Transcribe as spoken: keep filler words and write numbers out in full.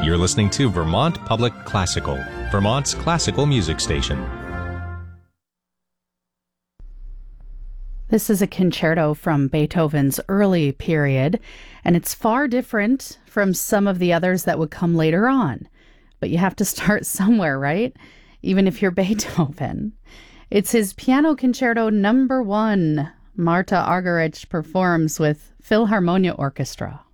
You're listening to Vermont Public Classical, Vermont's classical music station. This is a concerto from Beethoven's early period, and it's far different from some of the others that would come later on. But you have to start somewhere, right? Even if you're Beethoven. It's his Piano Concerto Number One. Marta Argerich performs with Philharmonia Orchestra.